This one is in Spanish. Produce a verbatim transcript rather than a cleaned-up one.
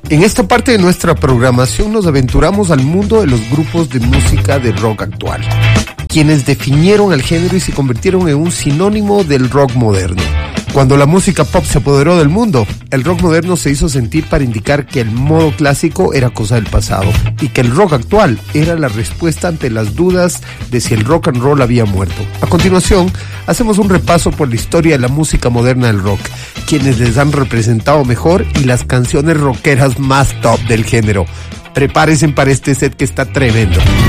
En esta parte de nuestra programación nos aventuramos al mundo de los grupos de música de rock actual, quienes definieron el género y se convirtieron en un sinónimo del rock moderno. Cuando la música pop se apoderó del mundo, el rock moderno se hizo sentir para indicar que el modo clásico era cosa del pasado y que el rock actual era la respuesta ante las dudas de si el rock and roll había muerto. A continuación, hacemos un repaso por la historia de la música moderna del rock, quienes les han representado mejor y las canciones rockeras más top del género. Prepárense para este set que está tremendo.